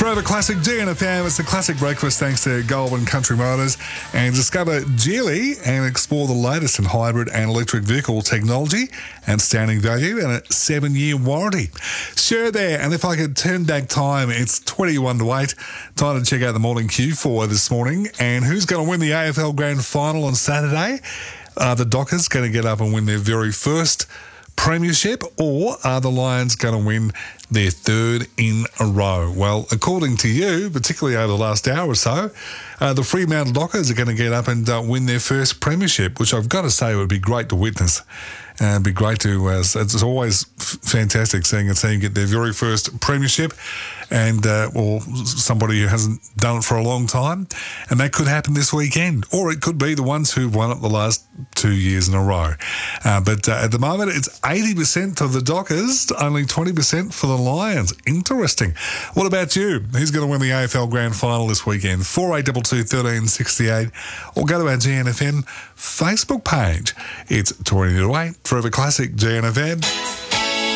Forever Classic DNFM. It's the classic breakfast thanks to Goulburn Country Motors. And discover Geely and explore the latest in hybrid and electric vehicle technology and standing value and a 7-year warranty. Share there. And if I could turn back time, it's 21 to 8. Time to check out the morning queue for this morning. And who's going to win the AFL Grand Final on Saturday? Are the Dockers going to get up and win their very first premiership, or are the Lions going to win their third in a row? Well, according to you, particularly over the last hour or so, the Fremantle Dockers are going to get up and win their first premiership, which I've got to say would be great to witness. It'd be great to, it's always fantastic seeing a team get their very first premiership and, or somebody who hasn't done it for a long time. And that could happen this weekend, or it could be the ones who've won it the last 2 years in a row. But at the moment, it's 80% of the Dockers, only 20% for the Lions. Interesting. What about you? Who's going to win the AFL Grand Final this weekend? 4822 1368, or go to our GNFM Facebook page. It's 20 to 8, Forever Classic GNFM.